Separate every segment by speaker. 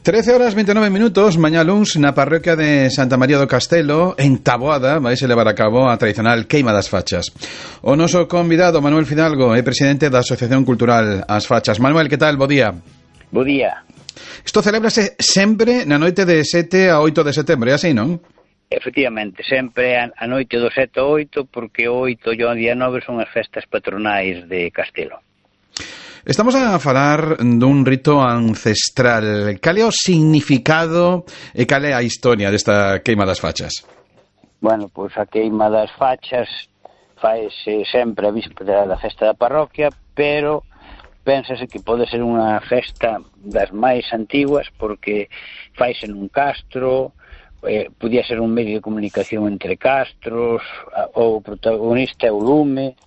Speaker 1: 13h29, mañá luns, na parroquia de Santa María do Castelo, en Taboada, vai se levar a cabo a tradicional queima das fachas. O noso convidado, Manuel Fidalgo, é presidente da Asociación Cultural As Fachas. Manuel, que tal? Bo día.
Speaker 2: Bo día.
Speaker 1: Isto celébrase sempre na noite de 7 a 8 de setembro, é así, non?
Speaker 2: Efectivamente, sempre a noite do 7 ao 8, porque o 8 e o día 9 son as festas patronais de Castelo.
Speaker 1: Estamos a falar dun rito ancestral. Cal é o significado e cal é a historia desta queima das fachas?
Speaker 2: Bueno, pois a queima das fachas faise sempre a víspera da festa da parroquia, pero pénsase que pode ser unha festa das máis antiguas porque faise nun castro, podía ser un medio de comunicación entre castros, o protagonista é o lume.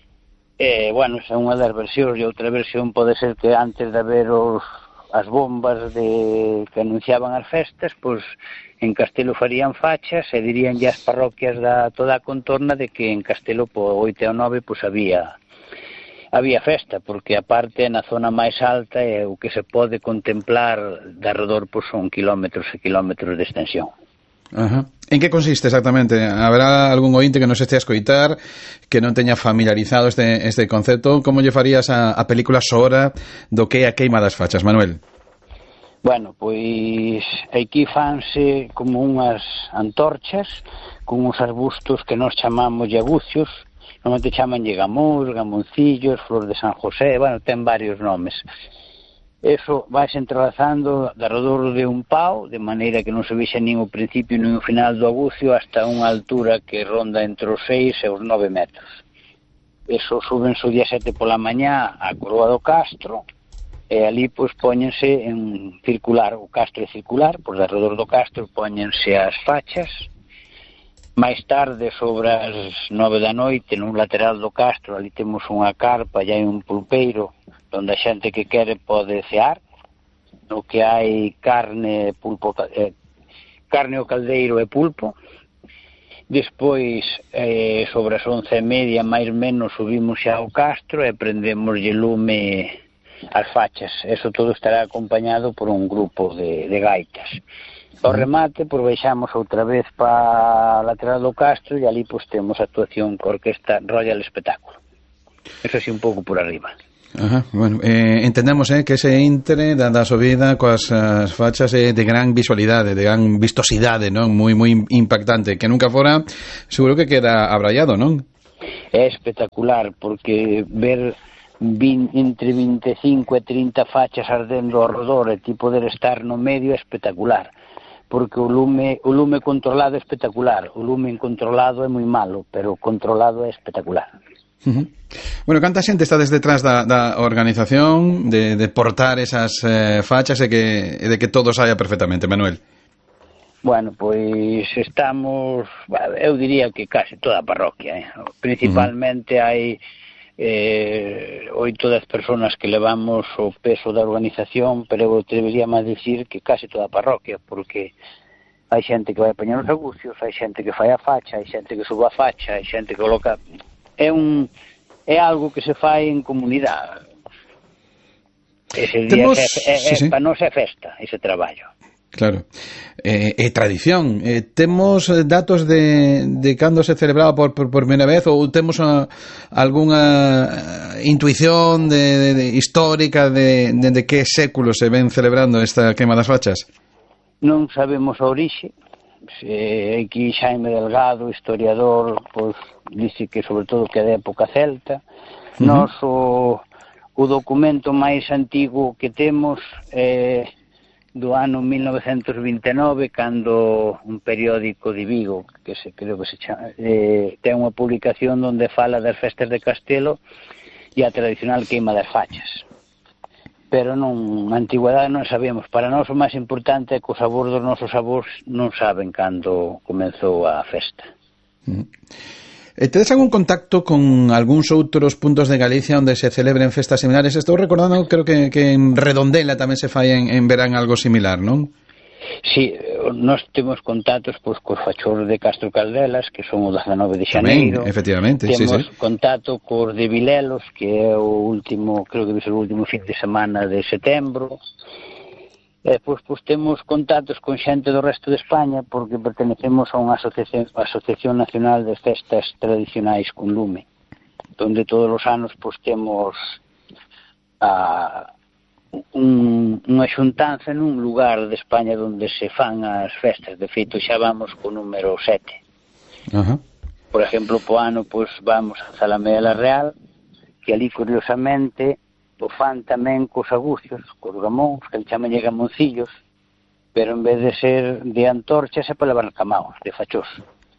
Speaker 2: Bueno, esa é unha das versións, e outra versión pode ser que antes de haber as bombas que anunciaban as festas, pois en Castelo farían fachas e dirían as parroquias da toda a contorna de que en Castelo po 8 ou 9 pois había festa, porque aparte na zona máis alta é o que se pode contemplar de arredor pois son kilómetros e kilómetros de extensión.
Speaker 1: Ajá. En que consiste exactamente? Haberá algún ointe que nos este a escoitar que non teña familiarizado este concepto? Como lle farías a película sonora do que é a queima das fachas, Manuel?
Speaker 2: Bueno, pois aquí fanse como unhas antorchas con uns arbustos que nós chamamos llagucios, normalmente chamanlle gamús, gamoncillos, flor de San José, bueno, ten varios nomes. Eso vai se entrelazando de arredor de un pau, de maneira que non se vexa nin o principio nin o final do agucio hasta unha altura que ronda entre os 6 e os 9 metros. Eso súbense o día 7 pola mañá á coroa do castro, e ali pois póñense en circular, o castro é circular, pois de arredor do castro póñense as fachas. Mais tarde, sobre as 9 da noite, nun lateral do castro, ali temos unha carpa e hai un pulpeiro onde a xente que quere pode cear, no que hai carne ao caldeiro e pulpo. Despois, sobre as 11:30, máis ou menos, subimos xa ao castro e prendemoslle lume as fachas. Eso todo estará acompañado por un grupo de gaitas. Ao remate, pois baixamos outra vez para a lateral do castro e ali pois temos a actuación coa Orquesta Royal Espectáculo. Eso sí, un pouco por arriba.
Speaker 1: Ajá, bueno, entendemos que ese intre da subida coas fachas de gran visualidade, de gran vistosidade, non? Moi impactante, que nunca fora, seguro que queda abraiado, non?
Speaker 2: É espectacular, porque ver entre 25 e 30 fachas ardendo ao redor e ti poder estar no medio é espectacular, porque o lume controlado é espectacular, o lume incontrolado é moi malo, pero o controlado é espectacular.
Speaker 1: Bueno, canta xente está desde detrás da organización de portar esas fachas e de que todo saia perfectamente, Manuel?
Speaker 2: Bueno, pois estamos, eu diría que case toda a parroquia, principalmente hai 8 ou 10 personas que levamos o peso da organización, pero eu debería máis dicir que case toda a parroquia, porque hai xente que vai a poñer os agucios, hai xente que fai a facha, hai xente que suba a facha, hai xente que coloca... É algo que se fai en comunidade. Ese día sí. Para nós é festa, ese traballo.
Speaker 1: Claro. É tradición. Temos datos de cando se celebraba por primeira vez, ou temos algunha intuición histórica de que século se ven celebrando esta queima das fachas?
Speaker 2: Non sabemos a orixe. Aquí Xaime Delgado, historiador, pois dice que sobre todo que é da época celta. Nós o documento máis antigo que temos é do ano 1929, cando un periódico de Vigo, creo que se chama, ten unha publicación onde fala das festas de Castelo e a tradicional queima das fachas. Pero non, na antigüedade non sabemos. Para nós o máis importante é que os avós dos nosos avós non saben cando comenzou a festa.
Speaker 1: Tedes algún contacto con algúns outros puntos de Galicia onde se celebren festas similares? Estou recordando, creo que en Redondela tamén se fai en verán algo similar, non?
Speaker 2: Sí, nós temos contactos pois cos fachores de Castro Caldelas, que son o 19 de xaneiro.
Speaker 1: Tamén, efectivamente,
Speaker 2: temos
Speaker 1: sí.
Speaker 2: contacto cos de Vilelos, que é o último, creo que vai ser o último fin de semana de setembro. Pois temos contactos con xente do resto de España porque pertenecemos a unha asociación nacional de festas tradicionais con lume, donde todos os anos temos unha xuntanza nun lugar de España onde se fan as festas. De feito, xa vamos co número 7. Por exemplo, po ano vamos a Zalamea la Real, que ali, curiosamente, o fan tamén cos agucios, cos gamóns, que chaman gamoncillos, pero en vez de ser de antorchas é para levar camaos, de fachós.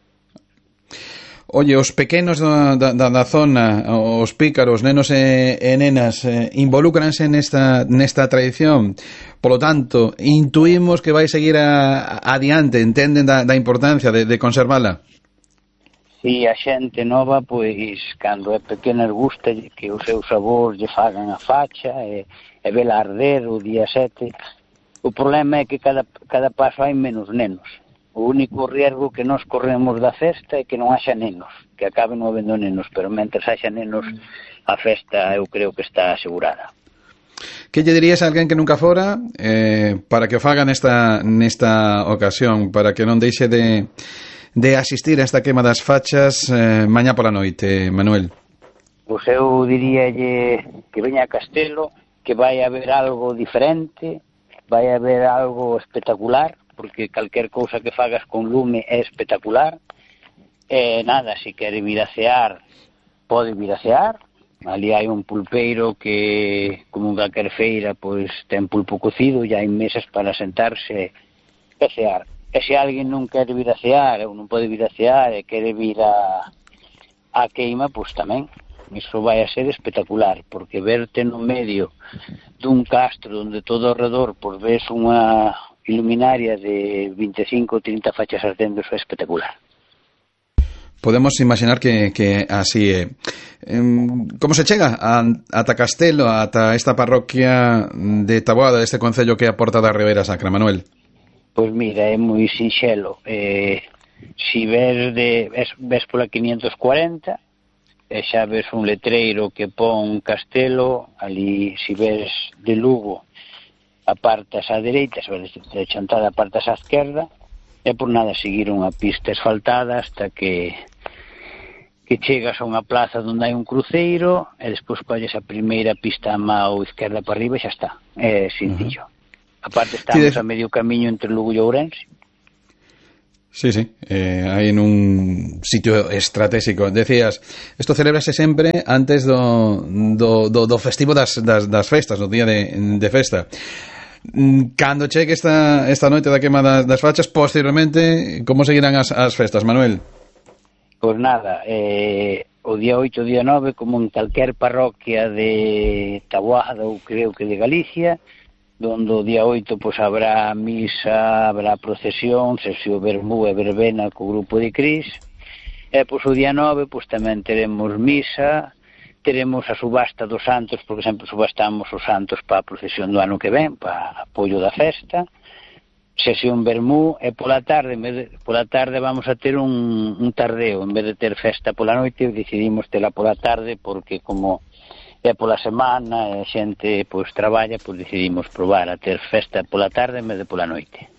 Speaker 1: Oye, os pequenos da zona, os pícaros, nenos e nenas, involúcranse nesta tradición. Polo tanto, intuímos que vai seguir adiante, entenden da importancia de conservala.
Speaker 2: Si a xente nova, cando é pequena, gusta que os seus avós lle fagan a facha e vela arder o día 7. O problema é que cada paso hai menos nenos. O único riesgo que nós corremos da festa é que non haxa nenos, que acaben non habendo nenos, pero mentres haxa nenos, a festa eu creo que está asegurada.
Speaker 1: Que lle dirías a alguén que nunca fora para que o faga nesta ocasión, para que non deixe de asistir a esta queima das fachas mañá pola noite, Manuel?
Speaker 2: Pois eu diríalle que veña a Castelo, que vai haber algo diferente, vai haber algo espectacular, porque calquer cousa que fagas con lume é espectacular. Nada, se quere vir a cear, pode vir a cear. Ali hai un pulpeiro que, como unha calquer feira, ten pulpo cocido e hai mesas para sentarse e cear. E se alguén non quere vir a cear ou non pode vir a cear e quere vir a queima, tamén. Iso vai a ser espectacular, porque verte no medio dun castro onde todo ao redor ves unha iluminaria de 25 ou 30 fachas ardendo, iso é espectacular.
Speaker 1: Podemos imaginar que así é. Como se chega ata Castelo, ata esta parroquia de Taboada, deste concello que é a Porta da Ribera Sacra, Manuel?
Speaker 2: Pois mira, é moi sinxelo. Si ves pola 540, xa ves un letreiro que pon Castelo. Ali, si ves de Lugo, apartas á dereita, se ves de Chantada apartas á esquerda, e por nada seguir unha pista asfaltada hasta que chegas a unha plaza onde hai un cruceiro, e despois colles a primeira pista a mão esquerda para arriba e xa está. É sencillo. Aparte estamos a medio camiño entre Lugo e Ourense.
Speaker 1: Sí, aí nun sitio estratégico. Decías, isto celébrase sempre antes do festivo das festas, no día de festa. Cando chegue esta noite da queima das fachas, posteriormente, como seguirán as festas, Manuel?
Speaker 2: Pois nada, o día 8 o día 9, como en calquer parroquia de Taboada ou creo que de Galicia, donde o día 8 habrá misa, habrá procesión, sesión vermú e verbena co grupo de Cris, e o día 9 tamén teremos misa, teremos a subasta dos santos, porque sempre subastamos os santos para a procesión do ano que ven, para apoio da festa, sesión vermú, e pola tarde vamos a ter un tardeo, en vez de ter festa pola noite, decidimos tela pola tarde, porque como e pola semana a xente traballa, decidimos probar a ter festa pola tarde en vez de pola noite.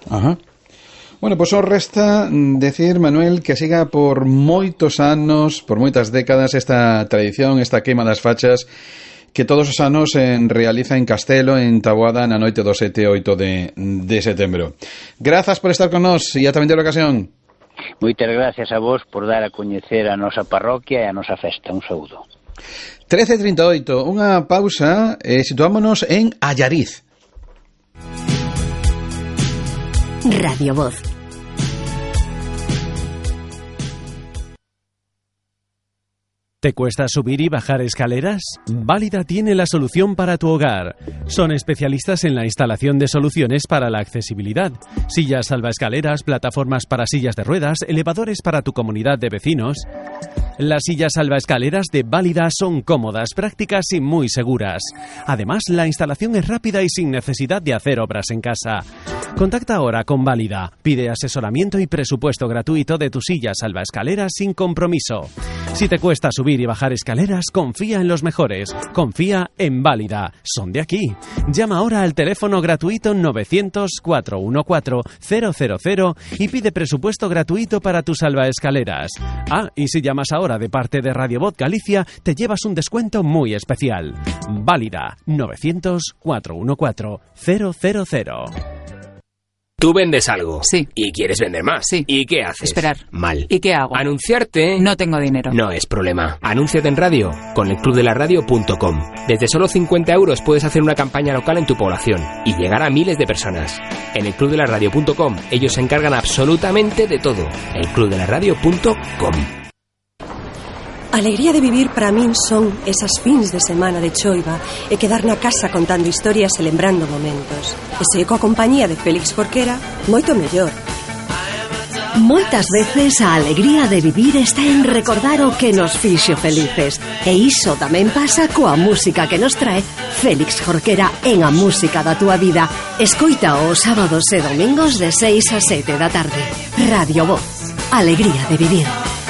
Speaker 1: Bueno, só resta decir, Manuel, que siga por moitos anos, por moitas décadas esta tradición, esta queima das fachas que todos os anos realiza en Castelo, en Taboada, na noite do 7 e 8 de setembro. Grazas por estar con nós e ata vindeira ocasión.
Speaker 2: Moitas gracias a vos por dar a coñecer a nosa parroquia e a nosa festa. Un saúdo.
Speaker 1: 13:38, unha pausa e situámonos en Allariz.
Speaker 3: Radio Voz.
Speaker 4: ¿Te cuesta subir y bajar escaleras? Válida tiene la solución para tu hogar. Son especialistas en la instalación de soluciones para la accesibilidad. Sillas salvaescaleras, plataformas para sillas de ruedas, elevadores para tu comunidad de vecinos. Las sillas salvaescaleras de Válida son cómodas, prácticas y muy seguras. Además, la instalación es rápida y sin necesidad de hacer obras en casa. Contacta ahora con Válida. Pide asesoramiento y presupuesto gratuito de tu silla salvaescaleras sin compromiso. Si te cuesta subir y bajar escaleras, confía en los mejores. Confía en Válida. Son de aquí. Llama ahora al teléfono gratuito 900-414-000 y pide presupuesto gratuito para tus salvaescaleras. Ah, y si llamas ahora de parte de Radio Voz Galicia, te llevas un descuento muy especial. Válida. 900-414-000.
Speaker 5: Tú vendes algo.
Speaker 6: Sí.
Speaker 5: Y quieres vender más.
Speaker 6: Sí.
Speaker 5: ¿Y qué haces?
Speaker 6: Esperar.
Speaker 5: Mal.
Speaker 6: ¿Y qué hago?
Speaker 5: Anunciarte.
Speaker 6: No tengo dinero.
Speaker 5: No es problema. Anúnciate en radio con elclubdelaradio.com. Desde solo 50 euros puedes hacer una campaña local en tu población y llegar a miles de personas. En elclubdelaradio.com ellos se encargan absolutamente de todo. elclubdelaradio.com.
Speaker 7: A alegría de vivir para min son esas fins de semana de choiva e quedar na casa contando historias e lembrando momentos. E se coa compañía de Félix Jorquera, moito mellor.
Speaker 3: Moitas veces a alegría de vivir está en recordar o que nos fixo felices. E iso tamén pasa coa música que nos trae Félix Jorquera en A Música da Túa Vida. Escoita os sábados e domingos de 6 a 7 da tarde. Radio Voz. Alegría de vivir.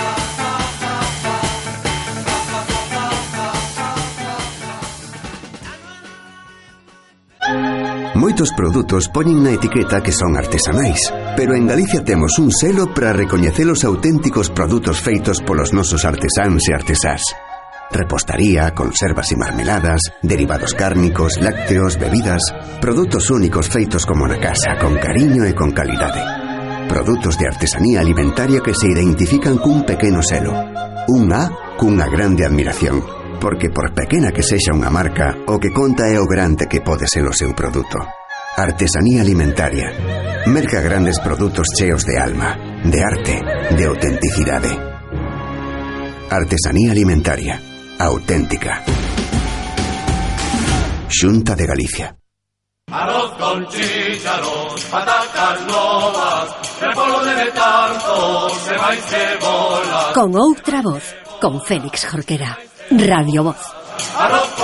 Speaker 8: Moitos produtos poñen na etiqueta que son artesanais, pero en Galicia temos un selo para recoñecer os auténticos produtos feitos polos nosos artesáns e artesás. Repostaría, conservas e marmeladas, derivados cárnicos, lácteos, bebidas, produtos únicos feitos como na casa, con cariño e con calidade. Produtos de artesanía alimentaria que se identifican cun pequeno selo. Un A cunha grande admiración. Porque por pequena que sexa unha marca, o que conta é o grande que pode ser o seu produto. Artesanía alimentaria. Merca grandes produtos cheos de alma, de arte, de autenticidade. Artesanía alimentaria. Auténtica. Xunta de Galicia.
Speaker 9: Arroz con chícharos, patacas novas, repolo de tanto, se vai cebola.
Speaker 3: Con outra voz, con Félix Jorquera. Radio Voz.